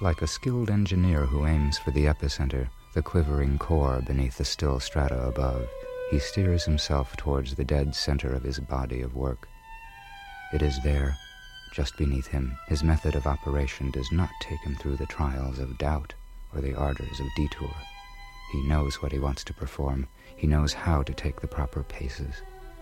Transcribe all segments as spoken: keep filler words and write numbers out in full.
Like a skilled engineer who aims for the epicenter, the quivering core beneath the still strata above, he steers himself towards the dead center of his body of work. It is there, just beneath him. His method of operation does not take him through the trials of doubt or the ardors of detour. He knows what he wants to perform. He knows how to take the proper paces.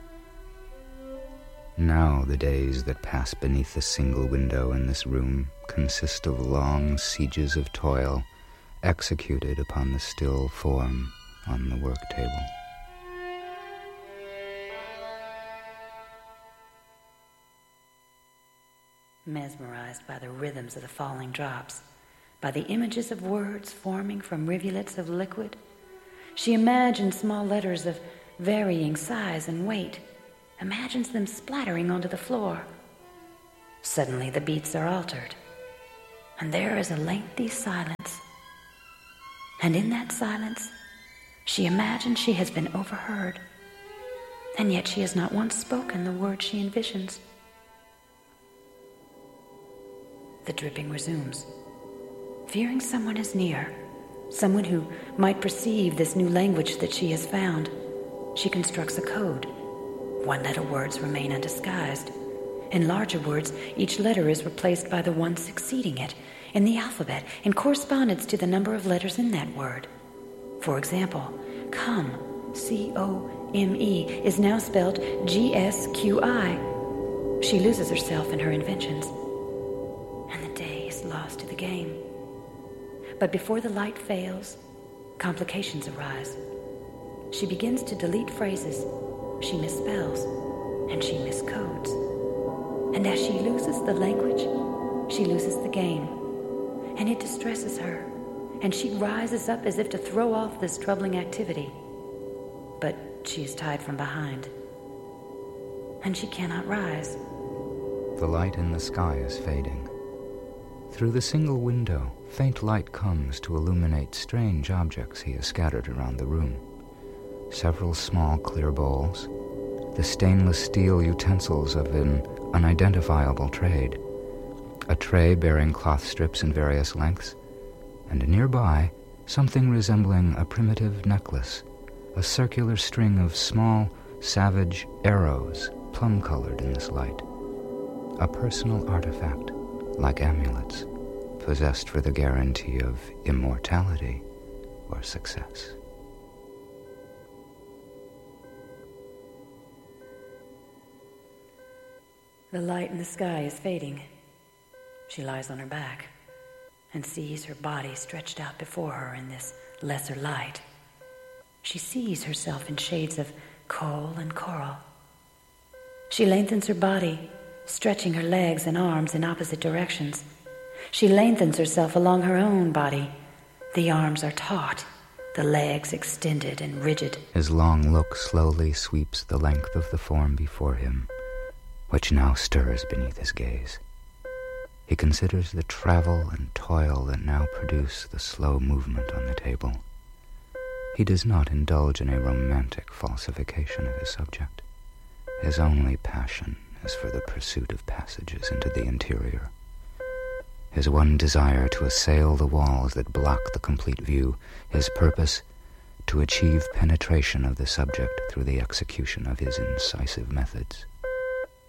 Now the days that pass beneath the single window in this room consist of long sieges of toil executed upon the still form on the work table. Mesmerized by the rhythms of the falling drops, by the images of words forming from rivulets of liquid, she imagines small letters of varying size and weight, imagines them splattering onto the floor. Suddenly the beats are altered, and there is a lengthy silence. And in that silence, she imagines she has been overheard, and yet she has not once spoken the words she envisions. The dripping resumes. Fearing someone is near, someone who might perceive this new language that she has found, she constructs a code. One-letter words remain undisguised. In larger words, each letter is replaced by the one succeeding it in the alphabet in correspondence to the number of letters in that word. For example, come, C O M E, is now spelled G S Q I. She loses herself in her inventions, and the day is lost to the game. But before the light fails, complications arise. She begins to delete phrases. She misspells, and she miscodes. And as she loses the language, she loses the game. And it distresses her, and she rises up as if to throw off this troubling activity. But she is tied from behind, and she cannot rise. The light in the sky is fading. Through the single window, faint light comes to illuminate strange objects he has scattered around the room. Several small clear bowls, the stainless steel utensils of an unidentifiable trade, a tray bearing cloth strips in various lengths, and nearby, something resembling a primitive necklace, a circular string of small, savage arrows, plum-colored in this light. A personal artifact, like amulets, possessed for the guarantee of immortality or success. The light in the sky is fading. She lies on her back and sees her body stretched out before her in this lesser light. She sees herself in shades of coal and coral. She lengthens her body, stretching her legs and arms in opposite directions. She lengthens herself along her own body. The arms are taut, the legs extended and rigid. His long look slowly sweeps the length of the form before him, which now stirs beneath his gaze. He considers the travel and toil that now produce the slow movement on the table. He does not indulge in a romantic falsification of his subject. His only passion is for the pursuit of passages into the interior. His one desire to assail the walls that block the complete view, his purpose to achieve penetration of the subject through the execution of his incisive methods.